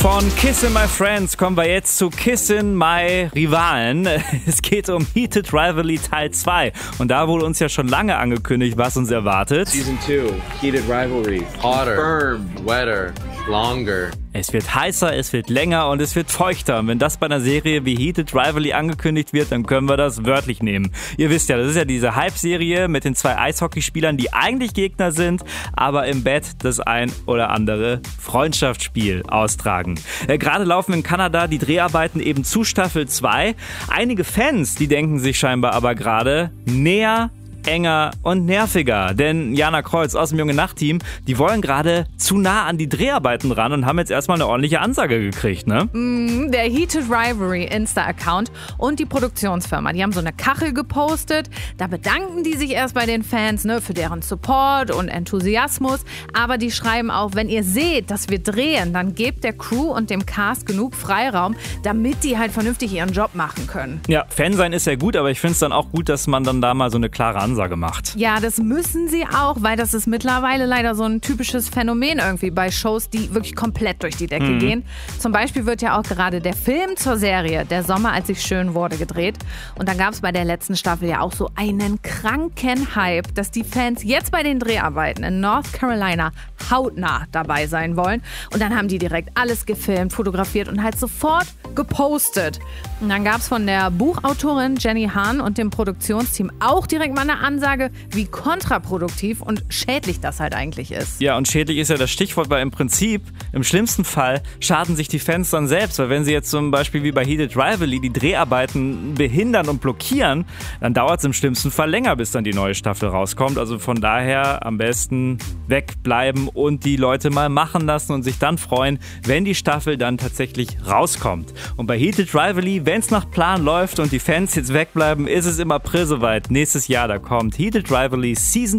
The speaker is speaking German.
Von Kissin' My Friends kommen wir jetzt zu Kissin' My Rivalen. Es geht um Heated Rivalry Teil 2. Und da wurde uns ja schon lange angekündigt, was uns erwartet. Season 2, Heated Rivalry. Hotter, Firm. wetter, longer. Es wird heißer, es wird länger und es wird feuchter. Und wenn das bei einer Serie wie Heated Rivalry angekündigt wird, dann können wir das wörtlich nehmen. Ihr wisst ja, das ist ja diese Hype-Serie mit den 2 Eishockeyspielern, die eigentlich Gegner sind, aber im Bett das ein oder andere Freundschaftsspiel austragen. Gerade laufen in Kanada die Dreharbeiten eben zu Staffel 2. Einige Fans, die denken sich scheinbar aber gerade näher, enger und nerviger. Denn Jana Kreuz aus dem Junge Nacht-Team, die wollen gerade zu nah an die Dreharbeiten ran und haben jetzt erstmal eine ordentliche Ansage gekriegt, ne? Der Heated Rivalry Insta-Account und die Produktionsfirma, die haben so eine Kachel gepostet. Da bedanken die sich erst bei den Fans, ne, für deren Support und Enthusiasmus. Aber die schreiben auch, wenn ihr seht, dass wir drehen, dann gebt der Crew und dem Cast genug Freiraum, damit die halt vernünftig ihren Job machen können. Ja, Fan sein ist ja gut, aber ich finde es dann auch gut, dass man dann da mal so eine klare Ansage macht. Ja, das müssen sie auch, weil das ist mittlerweile leider so ein typisches Phänomen irgendwie bei Shows, die wirklich komplett durch die Decke gehen. Zum Beispiel wird ja auch gerade der Film zur Serie Der Sommer, als ich schön wurde, gedreht. Und dann gab es bei der letzten Staffel ja auch so einen kranken Hype, dass die Fans jetzt bei den Dreharbeiten in North Carolina hautnah dabei sein wollen. Und dann haben die direkt alles gefilmt, fotografiert und halt sofort gepostet. Und dann gab es von der Buchautorin Jenny Han und dem Produktionsteam auch direkt mal eine Ansage, wie kontraproduktiv und schädlich das halt eigentlich ist. Ja, und schädlich ist ja das Stichwort, weil im Prinzip, im schlimmsten Fall, schaden sich die Fans dann selbst. Weil wenn sie jetzt zum Beispiel wie bei Heated Rivalry die Dreharbeiten behindern und blockieren, dann dauert es im schlimmsten Fall länger, bis dann die neue Staffel rauskommt. Also von daher am besten wegbleiben und die Leute mal machen lassen und sich dann freuen, wenn die Staffel dann tatsächlich rauskommt. Und bei Heated Rivalry, wenn es nach Plan läuft und die Fans jetzt wegbleiben, ist es im April soweit. Nächstes Jahr, da kommt Heated Rivalry Season